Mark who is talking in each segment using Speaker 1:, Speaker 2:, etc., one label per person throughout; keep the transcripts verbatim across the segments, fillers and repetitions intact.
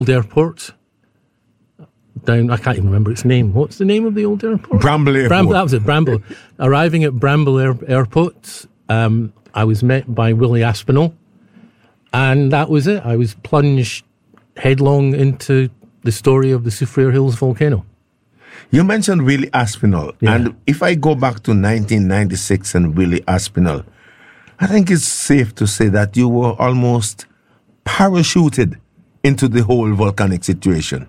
Speaker 1: old airport down, I can't even remember its name. What's the name of the old airport?
Speaker 2: Bramble Airport.
Speaker 1: Bramble, that was it, Bramble. Arriving at Bramble Air, Airport, um, I was met by Willie Aspinall, and that was it. I was plunged headlong into the story of the Soufriere Hills volcano.
Speaker 2: You mentioned Willie Aspinall,
Speaker 1: Yeah.
Speaker 2: and if I go back to nineteen ninety-six and Willie Aspinall, I think it's safe to say that you were almost parachuted into the whole volcanic situation.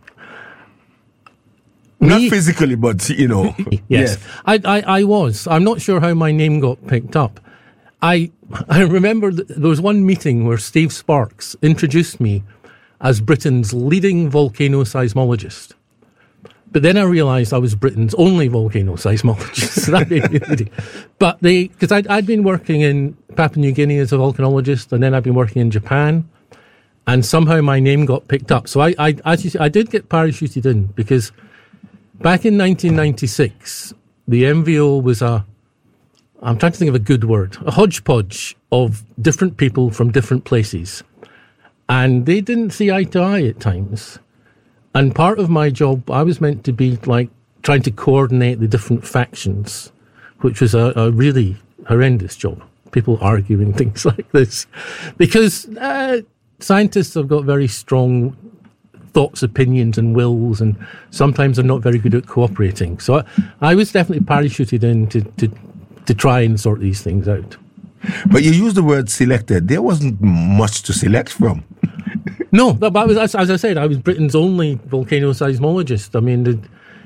Speaker 1: Me?
Speaker 2: Not physically, but, you know.
Speaker 1: Yes, I, I, I was. I'm not sure how my name got picked up. I I remember th- there was one meeting where Steve Sparks introduced me as Britain's leading volcano seismologist. But then I realised I was Britain's only volcano seismologist. So that made me giddy. But they, because I'd, I'd been working in Papua New Guinea as a volcanologist, and then I'd been working in Japan, and somehow my name got picked up. So I, I, as you say, I did get parachuted in, because back in nineteen ninety-six, the M V O was a, I'm trying to think of a good word, a hodgepodge of different people from different places. And they didn't see eye to eye at times. And part of my job, I was meant to be like trying to coordinate the different factions, which was a, a really horrendous job. People arguing things like this. Because uh, scientists have got very strong thoughts, opinions and wills, and sometimes they're not very good at cooperating. So I, I was definitely parachuted in to, to, to try and sort these things out.
Speaker 2: But you used the word selected. There wasn't much to select from.
Speaker 1: No, but I was, as, as I said, I was Britain's only volcano seismologist. I mean, the,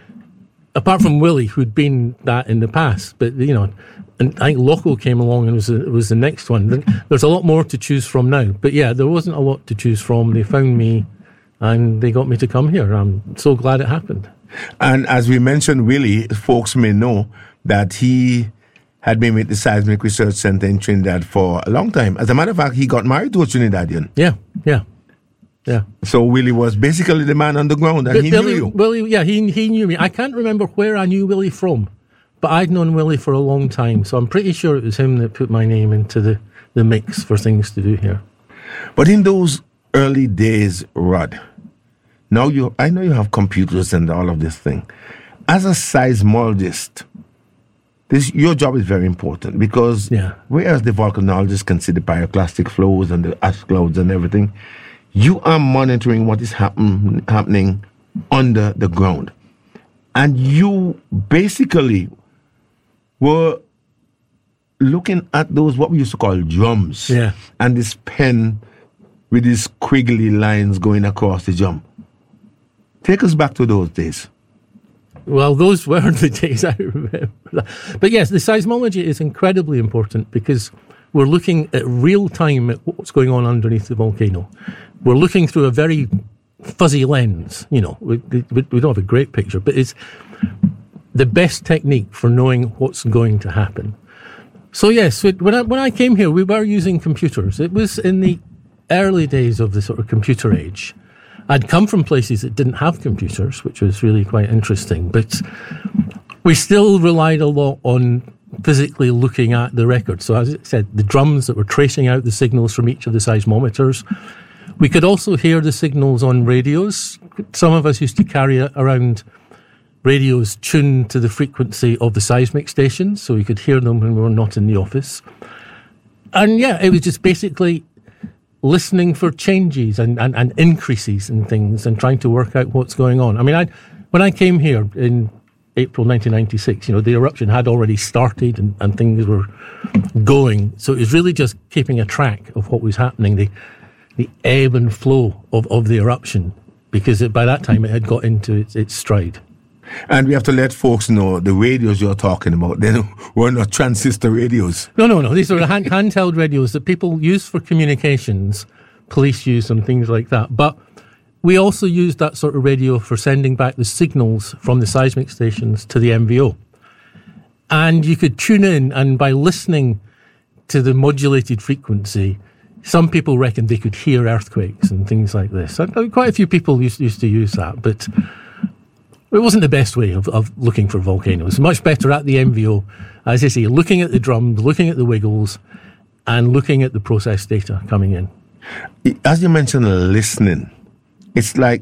Speaker 1: apart from Willie, who'd been that in the past, but, you know, and I think Loco came along and was, the- was the next one. There's a lot more to choose from now. But yeah, there wasn't a lot to choose from. They found me and they got me to come here. I'm so glad it happened.
Speaker 2: And as we mentioned, Willie, folks may know that he had been with the Seismic Research Center in Trinidad for a long time. As a matter of fact, he got married to a Trinidadian.
Speaker 1: Yeah, yeah, yeah.
Speaker 2: So Willie was basically the man on the ground, and
Speaker 1: But
Speaker 2: he
Speaker 1: Willie,
Speaker 2: knew you.
Speaker 1: Willie, yeah, he he knew me. I can't remember where I knew Willie from, but I'd known Willie for a long time, so I'm pretty sure it was him that put my name into the, the mix for things to do here.
Speaker 2: But in those early days, Rod, now you, I know you have computers and all of this thing. As a seismologist, this your job is very important, because
Speaker 1: Yeah.
Speaker 2: whereas the volcanologists can see the pyroclastic flows and the ash clouds and everything, you are monitoring what is happen, happening under the ground. And you basically were looking at those, what we used to call drums.
Speaker 1: Yeah.
Speaker 2: And this pen with these squiggly lines going across the drum. Take us back to those days.
Speaker 1: Well, those were the days I remember. But yes, the seismology is incredibly important because we're looking at real time at what's going on underneath the volcano. We're looking through a very fuzzy lens. You know, we, we, we don't have a great picture, but it's the best technique for knowing what's going to happen. So yes, when I, when I came here, we were using computers. It was in the early days of the sort of computer age. I'd come from places that didn't have computers, which was really quite interesting, but we still relied a lot on physically looking at the records. So as I said, the drums that were tracing out the signals from each of the seismometers. We could also hear the signals on radios. Some of us used to carry around radios tuned to the frequency of the seismic stations, so we could hear them when we were not in the office. And yeah, it was just basically listening for changes and, and, and increases and things and trying to work out what's going on. I mean, I when I came here in April nineteen ninety-six, you know, the eruption had already started and, and things were going. So it was really just keeping a track of what was happening, the the ebb and flow of, of the eruption, because it, by that time it had got into its, its stride.
Speaker 2: And we have to let folks know the radios you're talking about, they were not transistor radios.
Speaker 1: No, no, no. These are hand, handheld radios that people use for communications. Police use them, things like that. But we also used that sort of radio for sending back the signals from the seismic stations to the M V O. And you could tune in, and by listening to the modulated frequency, some people reckon they could hear earthquakes and things like this. Quite a few people used, used to use that, but it wasn't the best way of, of looking for volcanoes. Much better at the M V O, as I say, looking at the drums, looking at the wiggles, and looking at the process data coming in.
Speaker 2: As you mentioned, listening, it's like